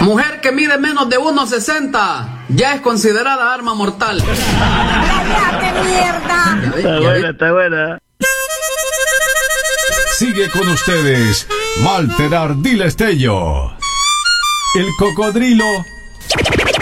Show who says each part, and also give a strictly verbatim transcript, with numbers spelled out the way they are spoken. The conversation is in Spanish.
Speaker 1: Mujer que mide menos de uno sesenta ya es considerada arma mortal.
Speaker 2: ¡Cállate, mierda!
Speaker 1: Ya ve,
Speaker 3: Está
Speaker 1: ya
Speaker 3: buena,
Speaker 1: ve.
Speaker 3: está buena.
Speaker 4: Sigue con ustedes, Walter Ardila Estello, el cocodrilo